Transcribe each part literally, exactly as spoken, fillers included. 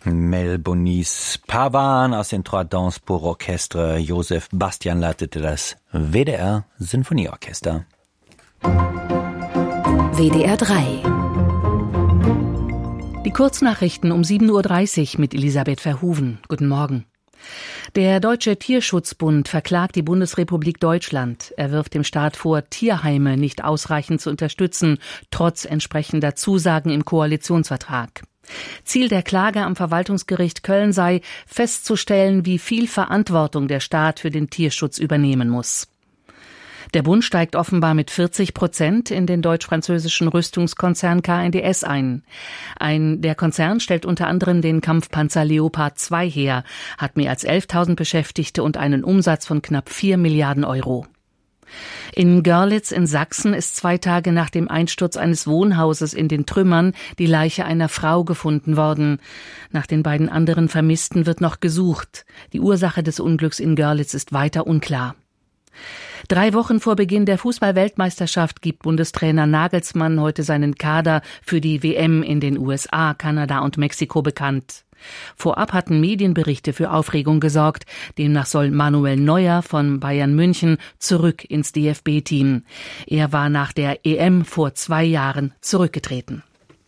Mel Bonis Pavan aus den Trois Danses pour Orchestre. Josef Bastian leitete das W D R Sinfonieorchester. W D R drei. Die Kurznachrichten um sieben Uhr dreißig mit Elisabeth Verhoeven. Guten Morgen. Der Deutsche Tierschutzbund verklagt die Bundesrepublik Deutschland. Er wirft dem Staat vor, Tierheime nicht ausreichend zu unterstützen, trotz entsprechender Zusagen im Koalitionsvertrag. Ziel der Klage am Verwaltungsgericht Köln sei, festzustellen, wie viel Verantwortung der Staat für den Tierschutz übernehmen muss. Der Bund steigt offenbar mit vierzig Prozent in den deutsch-französischen Rüstungskonzern K N D S ein. Ein, der Konzern stellt unter anderem den Kampfpanzer Leopard zwei her, hat mehr als elftausend Beschäftigte und einen Umsatz von knapp vier Milliarden Euro. In Görlitz in Sachsen ist zwei Tage nach dem Einsturz eines Wohnhauses in den Trümmern die Leiche einer Frau gefunden worden. Nach den beiden anderen Vermissten wird noch gesucht. Die Ursache des Unglücks in Görlitz ist weiter unklar. Drei Wochen vor Beginn der Fußball-Weltmeisterschaft gibt Bundestrainer Nagelsmann heute seinen Kader für die W M in den U S A, Kanada und Mexiko bekannt. Vorab hatten Medienberichte für Aufregung gesorgt. Demnach soll Manuel Neuer von Bayern München zurück ins D F B-Team. Er war nach der E M vor zwei Jahren zurückgetreten.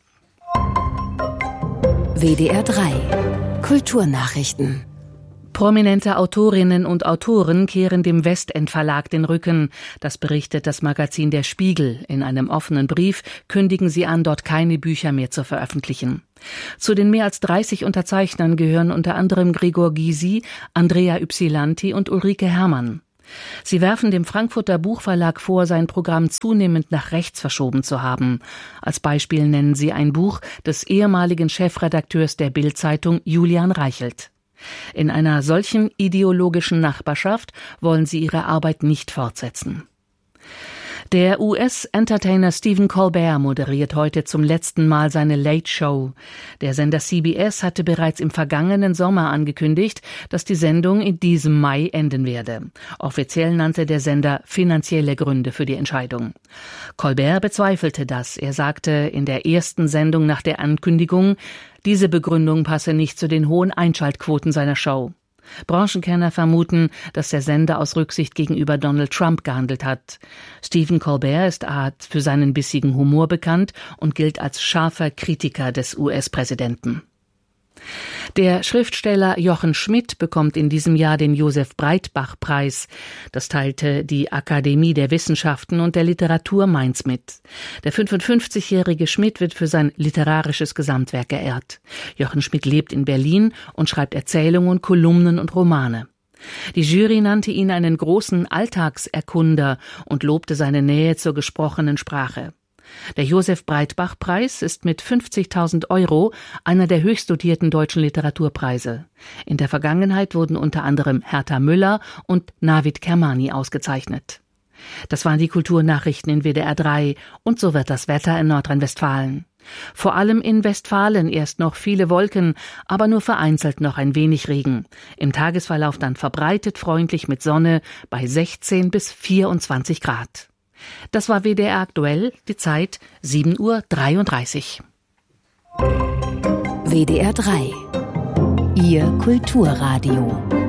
W D R drei. Kulturnachrichten. Prominente Autorinnen und Autoren kehren dem Westend Verlag den Rücken. Das berichtet das Magazin Der Spiegel. In einem offenen Brief kündigen sie an, dort keine Bücher mehr zu veröffentlichen. Zu den mehr als dreißig Unterzeichnern gehören unter anderem Gregor Gysi, Andrea Ypsilanti und Ulrike Herrmann. Sie werfen dem Frankfurter Buchverlag vor, sein Programm zunehmend nach rechts verschoben zu haben. Als Beispiel nennen sie ein Buch des ehemaligen Chefredakteurs der Bild-Zeitung Julian Reichelt. In einer solchen ideologischen Nachbarschaft wollen sie ihre Arbeit nicht fortsetzen. Der U S-Entertainer Stephen Colbert moderiert heute zum letzten Mal seine Late Show. Der Sender C B S hatte bereits im vergangenen Sommer angekündigt, dass die Sendung in diesem Mai enden werde. Offiziell nannte der Sender finanzielle Gründe für die Entscheidung. Colbert bezweifelte das. Er sagte in der ersten Sendung nach der Ankündigung, diese Begründung passe nicht zu den hohen Einschaltquoten seiner Show. Branchenkenner vermuten, dass der Sender aus Rücksicht gegenüber Donald Trump gehandelt hat. Stephen Colbert ist für seinen bissigen Humor bekannt und gilt als scharfer Kritiker des U S-Präsidenten. Der Schriftsteller Jochen Schmidt bekommt in diesem Jahr den Josef-Breitbach-Preis. Das teilte die Akademie der Wissenschaften und der Literatur Mainz mit. Der fünfundfünfzigjährige Schmidt wird für sein literarisches Gesamtwerk geehrt. Jochen Schmidt lebt in Berlin und schreibt Erzählungen, Kolumnen und Romane. Die Jury nannte ihn einen großen Alltagserkunder und lobte seine Nähe zur gesprochenen Sprache. Der Josef-Breitbach-Preis ist mit fünfzigtausend Euro einer der höchst dotierten deutschen Literaturpreise. In der Vergangenheit wurden unter anderem Hertha Müller und Navid Kermani ausgezeichnet. Das waren die Kulturnachrichten in W D R drei und so wird das Wetter in Nordrhein-Westfalen. Vor allem in Westfalen erst noch viele Wolken, aber nur vereinzelt noch ein wenig Regen. Im Tagesverlauf dann verbreitet freundlich mit Sonne bei sechzehn bis vierundzwanzig Grad. Das war W D R aktuell, die Zeit sieben Uhr dreiunddreißig. W D R drei. Ihr Kulturradio.